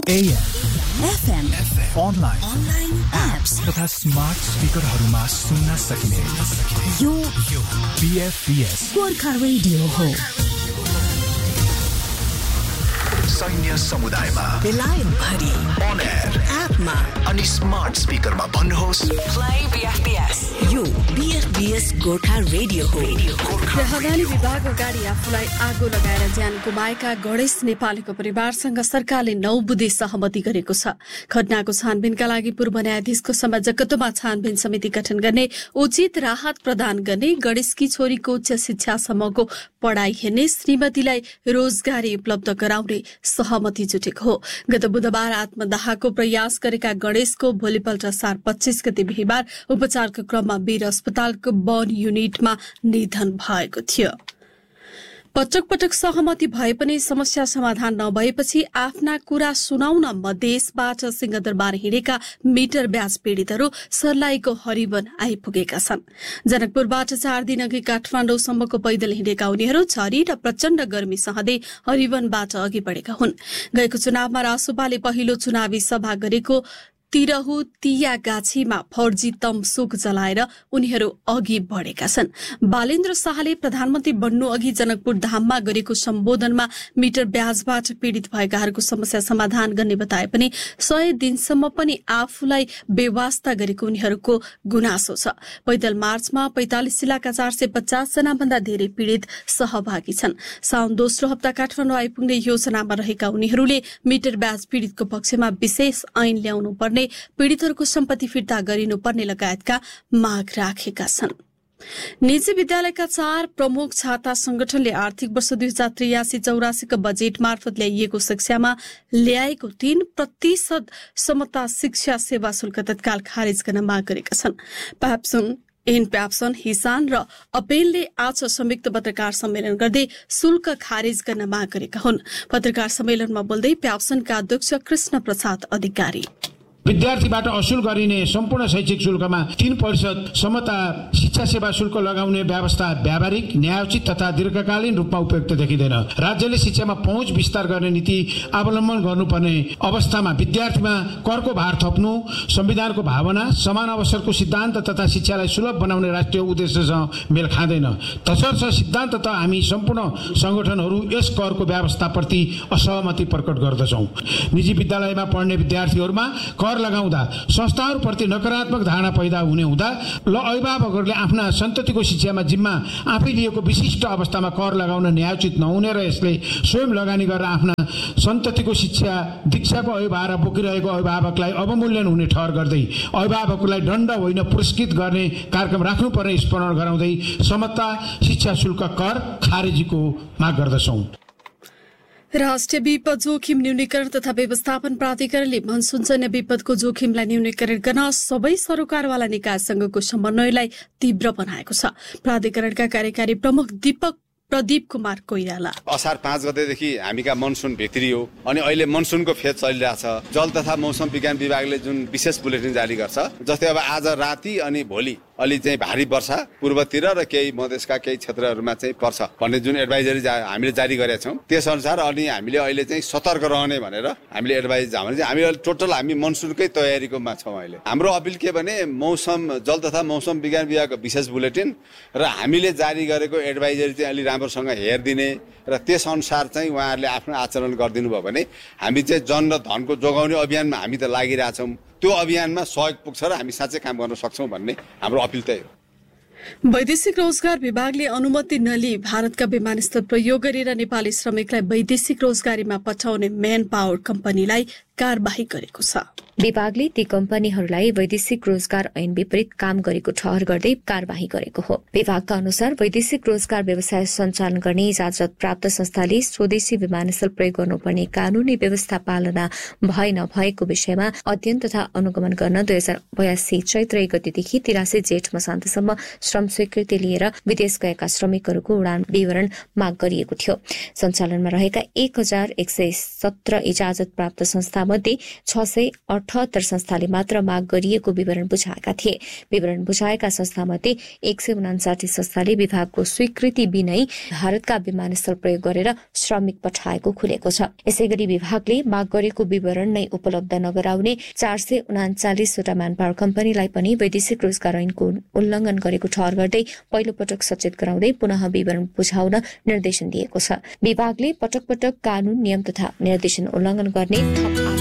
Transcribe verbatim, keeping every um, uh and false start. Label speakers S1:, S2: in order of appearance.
S1: A M,
S2: F M,
S1: online,
S2: online apps
S1: तथा smart स्पिकरहरूमा सुन्न सकिने
S2: यो
S1: B F B S
S2: Gorkha radio हो।
S3: सैन्य समुदायमा
S2: बेलायत भरि
S3: on air
S2: एपमा
S3: अनि स्मार्ट स्पिकरमा भन्नुहोस्
S2: play B F B S यो B F B S Gorkha radio हो।
S4: प्रहरी विभाग अगाडि आफूलाई आगो लगाएर ज्यान गुमाएका गणेश नेपालीको परिवारसँग सरकारले नौ बुँदे सहमति गरेको छ। घटनाको छानबिनका लागि पूर्व न्यायाधीशको संयोजकत्वमा छानबिन समिति गठन गर्ने, उचित राहत प्रदान गर्ने, गणेशकी छोरीको उच्च शिक्षासम्मको पढ़ाई हेर्ने, श्रीमतीलाई रोजगारी उपलब्ध गराउने सहमति जुटेको हो। गत बुधबार आत्मदाहको प्रयास गरेका गणेशको भोलिपल्ट सार पच्चीस गते बिहीबार उपचारको क्रममा वीर अस्पतालको बर्न युनिटमा निधन भएको थियो। पटक पटक सहमति भए पनि समस्या समाधान नभएपछि आफ्ना कुरा सुनाउन मधेसबाट सिंहदरबार हिँडेका मिटर ब्याज पीड़ितहरू सर्लाहीको हरिवन आइपुगेका छन्। जनकपुरबाट चार दिन अघि काठमाडौँसम्मको पैदल हिँडेका उनीहरू झरी र प्रचण्ड गर्मी सहँदै हरिवनबाट अघि बढेका हुन्। गएको चुनावमा रासोपाले पहिलो चुनावी सभा गरेको तिरहु तिया गाछीमा फौजी तमसुक जलाएर उनीहरू अघि बढेका छन्। बालेन्द्र शाहले प्रधानमन्त्री बन्नु अघि जनकपुर धाममा गरेको सम्बोधनमा मिटर ब्याजबाट पीड़ित भएकाहरूको समस्या समाधान गर्ने बताए पनि सय दिनसम्म पनि आफूलाई बेवास्ता गरेको उनीहरूको गुनासो छ। पैदल मार्चमा पैंतालिस जिल्लाका चार सय पचास जना भन्दा धेरै पीड़ित सहभागी छन्। साउन दोस्रो हप्ता काठमाडौँ आइपुग्ने योजनामा रहेका उनीहरूले मिटर ब्याज पीड़ितको पक्षमा विशेष ऐन ल्याउनु पर्ने, पीड़ितहरूको सम्पत्ति फिर्ता गरिनुपर्ने लगायतका माग राखेका छन्। निजी विद्यालयका चार प्रमुख छाता संगठनले आर्थिक वर्ष दुई हजार त्रियासी चौरासीको बजेट मार्फत ल्याइएको शिक्षामा ल्याएको तीन प्रतिशत समता शिक्षा सेवा शुल्क तत्काल खारेज गर्न माग गरेका छन्। प्याप्सुन एन प्याप्सन, हिसान र अपेलले आज संयुक्त पत्रकार सम्मेलन गर्दै शुल्क खारेज गर्न माग गरेका हुन्। पत्रकार सम्मेलनमा बोल्दै प्याप्सनका अध्यक्ष कृष्ण प्रसाद अधिकारी
S5: विद्यार्थीबाट असुल गरिने सम्पूर्ण शैक्षिक शुल्कमा तीन प्रतिशत समता शिक्षा सेवा शुल्क लगाउने व्यवस्था व्यावहारिक, न्यायोचित तथा दीर्घकालीन रूपमा उपयुक्त देखिँदैन। राज्यले शिक्षामा पहुँच विस्तार गर्ने नीति अवलम्बन गर्नुपर्ने अवस्थामा विद्यार्थीमा करको भार थप्नु संविधानको भावना, समान अवसरको सिद्धान्त तथा शिक्षालाई सुलभ बनाउने राष्ट्रिय उद्देश्यसँग मेल खाँदैन। तसर्थ सिद्धान्त त हामी सम्पूर्ण संगठनहरू यस करको व्यवस्थाप्रति असहमति प्रकट गर्दछौँ। निजी विद्यालयमा पढ्ने विद्यार्थीहरूमा कर लगाउँदा संस्थाहरूप्रति नकारात्मक धारणा पैदा हुने हुँदा ल अभिभावकहरूले आफ्ना सन्ततिको शिक्षामा जिम्मा आफै लिएको विशिष्ट अवस्थामा कर लगाउन न्यायोचित नहुने र यसले स्वयं लगानी गरेर आफ्ना सन्ततिको शिक्षा दीक्षाको अभिभार बोकिरहेको अभिभावकलाई अवमूल्यन हुने ठहर गर्दै अभिभावकलाई दण्ड होइन पुरस्कृत गर्ने कार्यक्रम राख्नुपर्ने स्मरण गराउँदै समता शिक्षा शुल्क कर खारेजीको माग गर्दछौँ।
S4: राष्ट्रिय विपद जोखिम न्यूनीकरण तथा व्यवस्थापन प्राधिकरणले मनसूनजन्य विपदको जोखिमलाई न्यूनीकरण गर्न सबै सरकारवाला निकायसँगको समन्वयलाई तीव्र बनाएको छ। प्राधिकरणका कार्यकारी प्रमुख दीपक प्रदीप कुमार कोइराला
S6: असार पाँच गतेदेखि हामीका मनसुन भित्रियो अनि अहिले मनसुनको फेज चलिरहेछ। जल तथा मौसम विज्ञान विभागले जुन विशेष बुलेटिन जारी गर्छ, जस्तै अब आज राति अनि भोलि अलि चाहिँ भारी वर्षा पूर्वतिर र केही मधेसका केही क्षेत्रहरूमा चाहिँ पर्छ भन्ने जुन एडभाइजरी जा, हामीले जारी गरेका छौँ त्यसअनुसार अनि हामीले अहिले चाहिँ सतर्क रहने भनेर हामीले एडभाइज भने चाहिँ हामी टोटल हामी मनसुनकै तयारीकोमा छौँ। अहिले हाम्रो अपिल के भने मौसम जल तथा मौसम विज्ञान विभागको विशेष बुलेटिन र हामीले जारी गरेको एडभाइजरी चाहिँ अलि राम्रोसँग हेरिदिने र त्यस अनुसार चाहिँ उहाँहरूले आफ्नो आचरण गरिदिनु भयो भने हामी चाहिँ जन र धनको जोगाउने अभियानमा हामी त लागिरहेछौँ। त्यो अभियानमा सहयोग पुग्छ र हामी साँच्चै काम गर्न सक्छौँ भन्ने हाम्रो अपिल त्यही हो।
S4: वैदेशिक रोजगार विभागले अनुमति नलिई भारतका विमानस्थल प्रयोग गरेर नेपाली श्रमिकलाई वैदेशिक रोजगारीमा पठाउने म्यान पावर कम्पनीलाई कारबाही गरेको छ।
S7: विभागले ती कम्पनीहरूलाई वैदेशिक रोजगार ऐन विपरीत काम गरेको ठहर गर्दै कारबाही गरेको हो। विभागका अनुसार वैदेशिक रोजगार व्यवसाय सञ्चालन गर्ने इजाजत प्राप्त संस्थाले स्वदेशी विमानस्थल प्रयोग गर्नुपर्ने कानूनी व्यवस्था पालना भए नभएको विषयमा अध्ययन तथा अनुगमन गर्न दुई हजार बयासी चैत्र एक गतेदेखि तिरासी जेठ मसान्तसम्म श्रम स्वीकृति लिएर विदेश गएका श्रमिकहरूको उडान विवरण माग गरिएको थियो। सञ्चालनमा रहेका एक हजार एक सय सत्र इजाजत प्राप्त संस्थामा मध्ये छ सय अठहत्तर संस्थाले मात्र माग गरिएको विवरण बुझाएका थिए। विवरण बुझाएका संस्थामध्ये एक सय उनासाठी संस्थाले विभागको स्वीकृति बिनै भारतका विमानस्थल प्रयोग गरेर श्रमिक पठाएको खुलेको छ। यसैगरी विभागले माग गरेको विवरण नै उपलब्ध नगराउने चार सय उनाचालिसवटा म्यानपावर कम्पनीलाई पनि वैदेशिक रोजगार ऐनको उल्लंघन गरेको ठहर गर्दै पहिलो पटक सचेत गराउँदै पुनः विवरण बुझाउन निर्देशन दिएको छ। विभागले पटक पटक कानून, नियम तथा निर्देशन उल्लंघन गर्ने थप